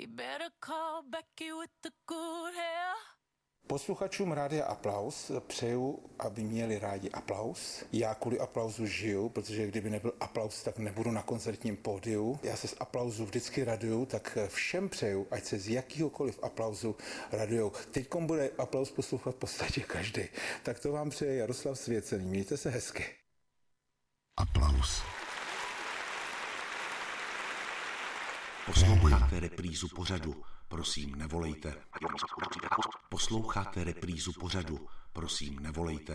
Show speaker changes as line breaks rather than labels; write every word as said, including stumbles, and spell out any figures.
You better call Becky with the good hair.
Posluchačům Rádia Aplaus přeju, aby měli rádi aplaus. Já kvůli aplauzu žiju, protože kdyby nebyl aplaus, tak nebudu na koncertním pódiu. Já se z aplauzu vždycky raduju, tak všem přeju, ať se z jakýhokoliv aplauzu radujou. Teďkom bude aplaus poslouchat v podstatě každý. Tak to vám přeje Jaroslav Svěcený. Mějte se hezky.
Aplaus. Posloucháte reprízu pořadu, prosím nevolejte. Posloucháte reprízu pořadu, prosím nevolejte.